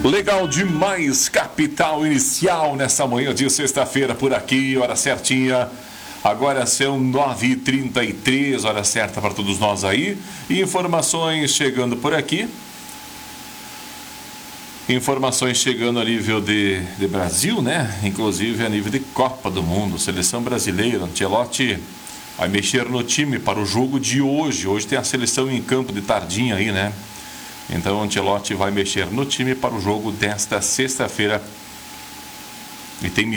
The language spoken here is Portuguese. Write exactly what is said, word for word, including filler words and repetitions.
Legal demais, Capital Inicial, nessa manhã de sexta-feira por aqui, hora certinha. Agora são nove e trinta e três, hora certa para todos nós aí. Informações chegando por aqui. Informações chegando a nível de, de Brasil, né? Inclusive a nível de Copa do Mundo. Seleção brasileira, Ancelotti vai mexer no time para o jogo de hoje. Hoje tem a seleção em campo de tardinha aí, né? Então, o Ancelotti vai mexer no time para o jogo desta sexta-feira. E tem